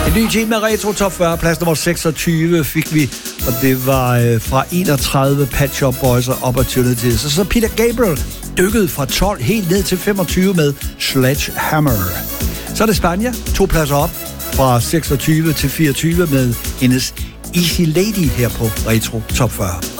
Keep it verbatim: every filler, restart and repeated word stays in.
En ny time med Retro Top fyrre, plads nummer seksogtyve fik vi, og det var øh, fra enogtredive Pet Shop Boys og Opportunities. Og så Peter Gabriel dykkede fra tolv helt ned til femogtyve med Sledgehammer. Så er det Spania, to pladser op, fra seksogtyve til fireogtyve med hendes Easy Lady her på Retro Top fyrre.